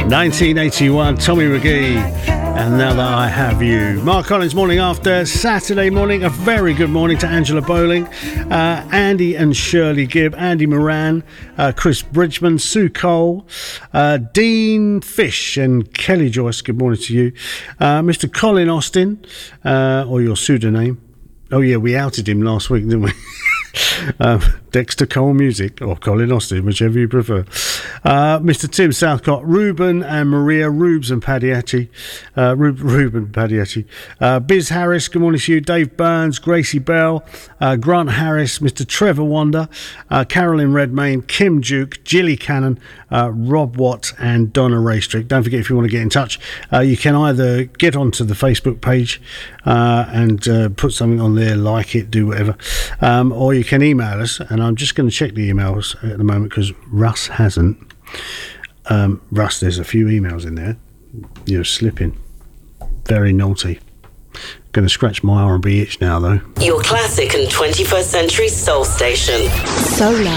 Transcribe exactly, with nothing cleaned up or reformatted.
nineteen eighty-one, Tommy McGee, and Now That I Have You. Mark Collins, morning after Saturday morning. A very good morning to Angela Bowling, uh, Andy and Shirley Gibb, Andy Moran, uh, Chris Bridgman, Sue Cole, uh, Dean Fish and Kelly Joyce. Good morning to you. Uh, Mister Colin Austin, uh, or your pseudonym. Oh yeah, we outed him last week, didn't we? Um, Dexter Cole Music, or Colin Austin, whichever you prefer. Uh, Mister Tim Southcott, Ruben and Maria, Rubes and Padiachi, uh, Rub, Ruben Padiachi, uh, Biz Harris, good morning to you. Dave Burns, Gracie Bell, uh, Grant Harris, Mister Trevor Wander, uh, Carolyn Redmayne, Kim Duke, Jilly Cannon, uh, Rob Watt and Donna Raystrick. Don't forget, if you want to get in touch, uh, you can either get onto the Facebook page uh, and uh, put something on there, like it, do whatever, um, or you can email us, and I'm just going to check the emails at the moment because Russ hasn't. Um, Russ, there's a few emails in there. You're slipping. Very naughty. Going to scratch my R and B itch now, though. Your classic and twenty-first century soul station. Solar.